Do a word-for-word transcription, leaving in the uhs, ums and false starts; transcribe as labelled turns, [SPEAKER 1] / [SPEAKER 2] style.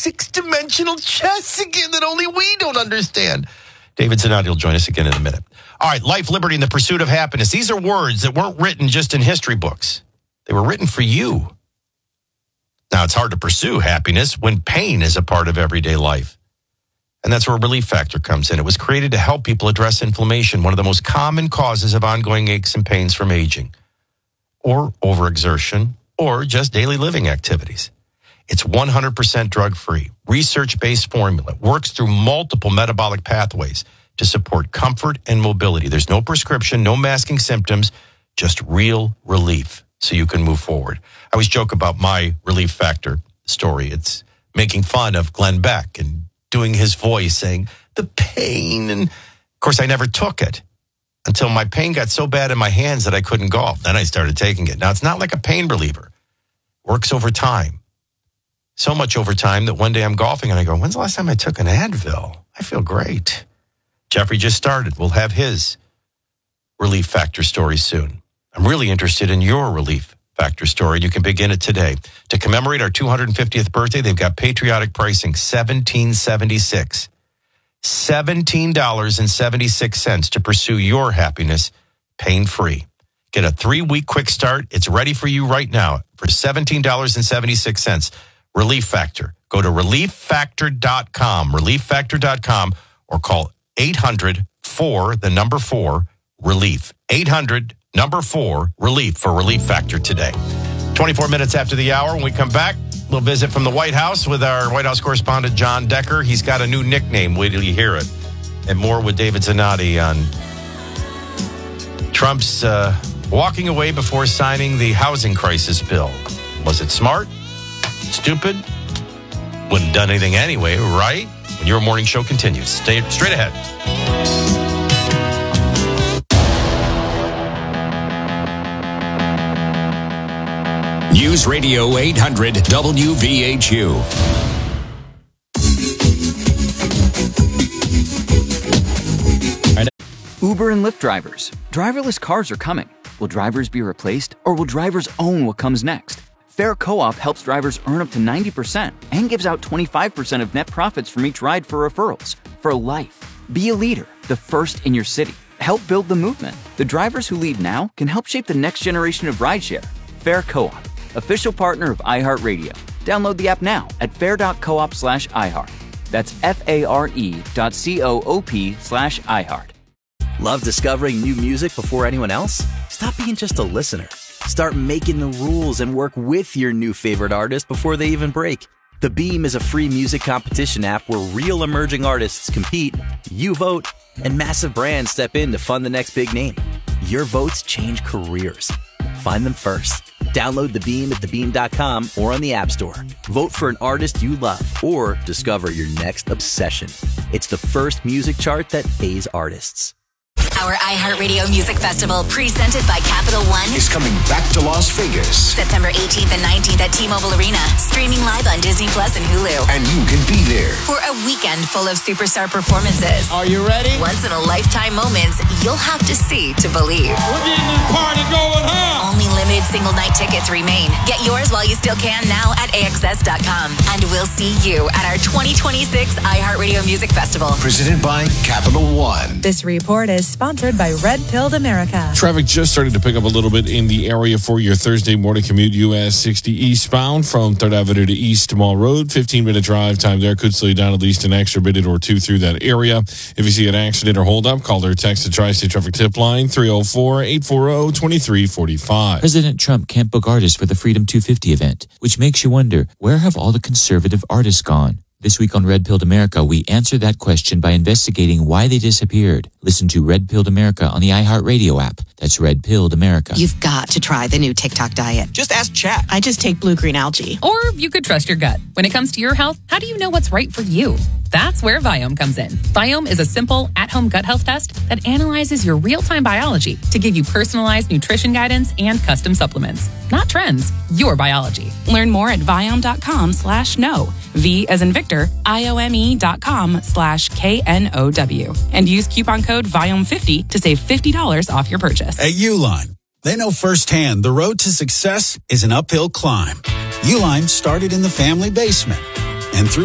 [SPEAKER 1] six-dimensional chess again that only we don't understand. David Zanotti will join us again in a minute. All right, life, liberty, and the pursuit of happiness. These are words that weren't written just in history books. They were written for you. Now, it's hard to pursue happiness when pain is a part of everyday life. And that's where Relief Factor comes in. It was created to help people address inflammation, one of the most common causes of ongoing aches and pains from aging, or overexertion, or just daily living activities. It's one hundred percent drug-free, research-based formula. It works through multiple metabolic pathways to support comfort and mobility. There's no prescription, no masking symptoms, just real relief so you can move forward. I always joke about my Relief Factor story. It's making fun of Glenn Beck and doing his voice saying, the pain. And, of course, I never took it until my pain got so bad in my hands that I couldn't golf. Then I started taking it. Now, it's not like a pain reliever. It works over time. So much over time that one day I'm golfing and I go, when's the last time I took an Advil? I feel great. Jeffrey just started. We'll have his Relief Factor story soon. I'm really interested in your Relief Factor story. You can begin it today. To commemorate our two hundred fiftieth birthday, they've got patriotic pricing, seventeen seventy-six. seventeen dollars and seventy-six cents to pursue your happiness pain-free. Get a three-week quick start. It's ready for you right now for seventeen dollars and seventy-six cents. Relief Factor. Go to relief factor dot com, relief factor dot com, or call eight hundred four, the number four, relief. eight hundred, number four, relief for Relief Factor today. twenty-four minutes after the hour, when we come back, we'll visit from the White House with our White House correspondent, John Decker. He's got a new nickname. Wait till you hear it. And more with David Zanotti on Trump's uh, walking away before signing the housing crisis bill. Was it smart? Stupid? Wouldn't have done anything anyway, right? When your morning show continues. Stay straight ahead.
[SPEAKER 2] News Radio eight hundred W V H U.
[SPEAKER 3] Uber and Lyft drivers. Driverless cars are coming. Will drivers be replaced, or will drivers own what comes next? Fair Co-op helps drivers earn up to ninety percent and gives out twenty-five percent of net profits from each ride for referrals. For life. Be a leader, the first in your city. Help build the movement. The drivers who lead now can help shape the next generation of rideshare. Fair Co-op, official partner of iHeartRadio. Download the app now at fair.coop slash iHeart. That's F-A-R-E dot C-O-O-P slash iHeart.
[SPEAKER 4] Love discovering new music before anyone else? Stop being just a listener. Start making the rules and work with your new favorite artist before they even break. The Beam is a free music competition app where real emerging artists compete, you vote, and massive brands step in to fund the next big name. Your votes change careers. Find them first. Download The Beam at the beam dot com or on the App Store. Vote for an artist you love or discover your next obsession. It's the first music chart that pays artists.
[SPEAKER 5] Our iHeartRadio Music Festival, presented by Capital One,
[SPEAKER 2] is coming back to Las Vegas.
[SPEAKER 5] September eighteenth and nineteenth at T-Mobile Arena, streaming live on Disney Plus and Hulu.
[SPEAKER 2] And you can be there
[SPEAKER 5] For a weekend full of superstar performances.
[SPEAKER 6] Are you ready?
[SPEAKER 5] Once-in-a-lifetime moments you'll have to see to believe.
[SPEAKER 6] We're getting this party going, huh?
[SPEAKER 5] Only limited single-night tickets remain. Get yours while you still can now at A X S dot com. And we'll see you at our twenty twenty-six iHeartRadio Music Festival.
[SPEAKER 2] Presented by Capital One.
[SPEAKER 7] This report is sponsored by Red Pilled America.
[SPEAKER 8] Traffic just started to pick up a little bit in the area for your Thursday morning commute. U S sixty eastbound from third Avenue to East Mall Road. fifteen-minute drive time there. Could slow you down at least an extra minute or two through that area. If you see an accident or hold up, call or text the Tri-State Traffic Tip Line three oh four, eight four oh, two three four five.
[SPEAKER 9] President Trump can't book artists for the Freedom two fifty event, which makes you wonder, where have all the conservative artists gone? This week on Red Pilled America, we answer that question by investigating why they disappeared. Listen to Red Pilled America on the iHeartRadio app. That's Red Pilled America.
[SPEAKER 10] You've got to try the new TikTok diet.
[SPEAKER 11] Just ask chat.
[SPEAKER 10] I just take blue-green algae.
[SPEAKER 12] Or you could trust your gut. When it comes to your health, how do you know what's right for you? That's where Viome comes in. Viome is a simple, at-home gut health test that analyzes your real-time biology to give you personalized nutrition guidance and custom supplements. Not trends, your biology.
[SPEAKER 13] Learn more at Viome.com slash no. V as in Victor, I-O-M-E dot com slash K N O W. And use coupon code Viome fifty to save fifty dollars off your purchase.
[SPEAKER 14] At Uline, they know firsthand the road to success is an uphill climb. Uline started in the family basement, and through